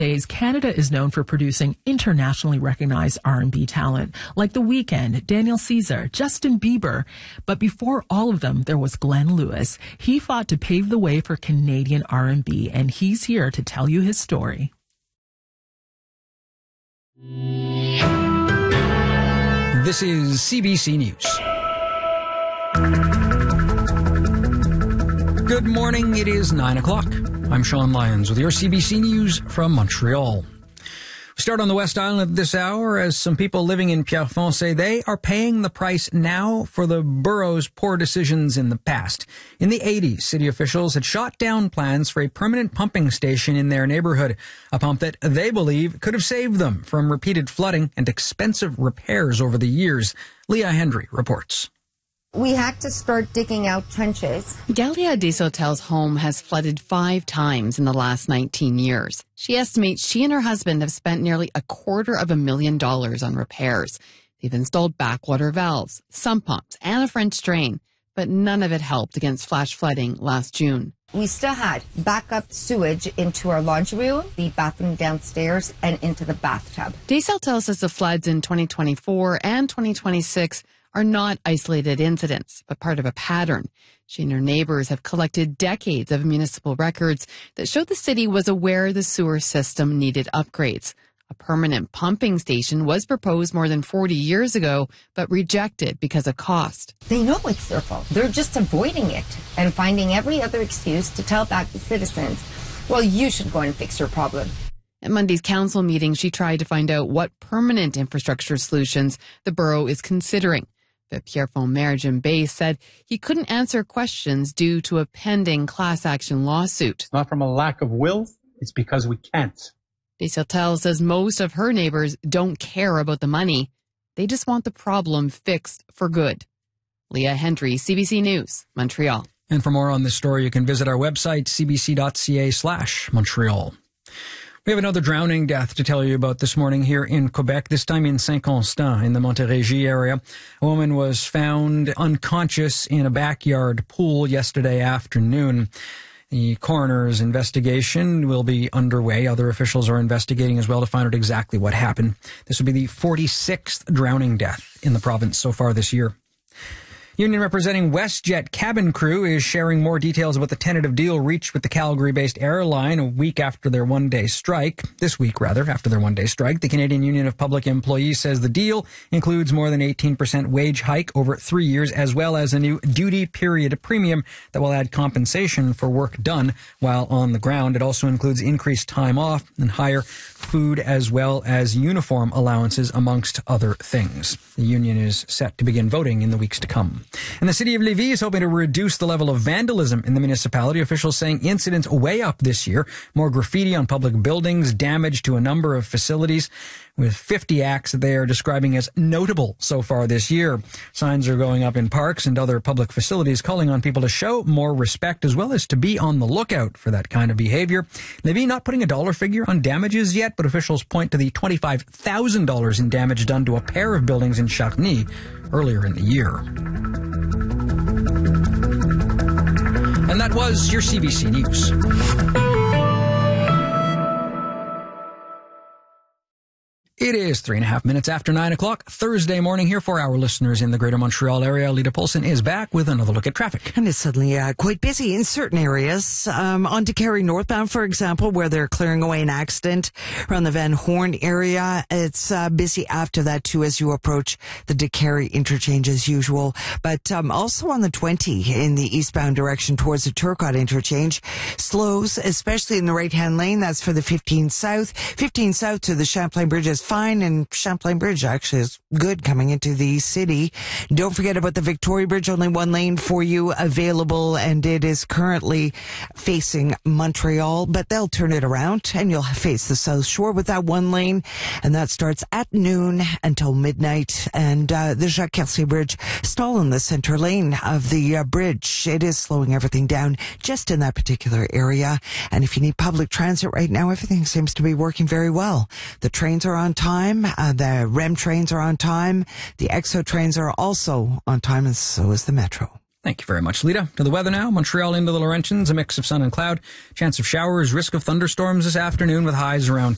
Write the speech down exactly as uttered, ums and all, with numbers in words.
Days, Canada is known for producing internationally recognized R and B talent, like The Weeknd, Daniel Caesar, Justin Bieber. But before all of them, there was Glenn Lewis. He fought to pave the way for Canadian R and B, and he's here to tell you his story. This is C B C News. Good morning. It is nine o'clock. I'm Sean Lyons with your C B C News from Montreal. We start on the West Island at this hour as some people living in Pierrefonds say they are paying the price now for the borough's poor decisions in the past. In the eighties, city officials had shot down plans for a permanent pumping station in their neighborhood, a pump that they believe could have saved them from repeated flooding and expensive repairs over the years. Leah Hendry reports. We had to start digging out trenches. Galia Desautel's home has flooded five times in the last nineteen years. She estimates she and her husband have spent nearly a quarter of a million dollars on repairs. They've installed backwater valves, sump pumps, and a French drain, but none of it helped against flash flooding last June. We still had backup sewage into our laundry room, the bathroom downstairs, and into the bathtub. Desautel says the floods in twenty twenty-four and twenty twenty-six are not isolated incidents, but part of a pattern. She and her neighbors have collected decades of municipal records that show the city was aware the sewer system needed upgrades. A permanent pumping station was proposed more than forty years ago, but rejected because of cost. They know it's their fault. They're just avoiding it and finding every other excuse to tell back the citizens, well, you should go and fix your problem. At Monday's council meeting, she tried to find out what permanent infrastructure solutions the borough is considering. The Pierrefonds mayor, Jim Bay, said he couldn't answer questions due to a pending class action lawsuit. It's not from a lack of will, it's because we can't. Desautel says most of her neighbors don't care about the money. They just want the problem fixed for good. Leah Hendry, C B C News, Montreal. And for more on this story, you can visit our website, cbc.ca slash Montreal. We have another drowning death to tell you about this morning here in Quebec, this time in Saint-Constant in the Montérégie area. A woman was found unconscious in a backyard pool yesterday afternoon. The coroner's investigation will be underway. Other officials are investigating as well to find out exactly what happened. This will be the forty-sixth drowning death in the province so far this year. Union representing WestJet cabin crew is sharing more details about the tentative deal reached with the Calgary-based airline a week after their one-day strike. This week, rather, after their one-day strike. The Canadian Union of Public Employees says the deal includes more than eighteen percent wage hike over three years, as well as a new duty period premium that will add compensation for work done while on the ground. It also includes increased time off and higher food as well as uniform allowances, amongst other things. The union is set to begin voting in the weeks to come. And the city of Lévis is hoping to reduce the level of vandalism in the municipality. Officials saying incidents way up this year. More graffiti on public buildings, damage to a number of facilities, with fifty acts that they are describing as notable so far this year. Signs are going up in parks and other public facilities calling on people to show more respect as well as to be on the lookout for that kind of behavior. Lévis not putting a dollar figure on damages yet, but officials point to the twenty-five thousand dollars in damage done to a pair of buildings in Charny earlier in the year. And that was your C B C News. It is three and a half minutes after nine o'clock, Thursday morning here for our listeners in the Greater Montreal area. Lita Polson is back with another look at traffic. And it's suddenly uh, quite busy in certain areas. Um, on to Carey northbound, for example, where they're clearing away an accident around the Van Horn area. It's uh, busy after that, too, as you approach the DeCarey interchange as usual. But um, also on the twenty in the eastbound direction towards the Turcotte interchange. Slows, especially in the right-hand lane. That's for the fifteen south. fifteen south to the Champlain Bridge is fine, and Champlain Bridge actually is good coming into the city. Don't forget about the Victoria Bridge, only one lane for you available, and it is currently facing Montreal, but they'll turn it around and you'll face the South Shore with that one lane, and that starts at noon until midnight. And uh, the Jacques Cartier Bridge stall in the center lane of the uh, bridge. It is slowing everything down just in that particular area. And if you need public transit right now, everything seems to be working very well. The trains are on time. Uh, the R E M trains are on time. The E X O trains are also on time, and so is the Metro. Thank you very much, Lita. To the weather now. Montreal into the Laurentians, a mix of sun and cloud. Chance of showers, risk of thunderstorms this afternoon with highs around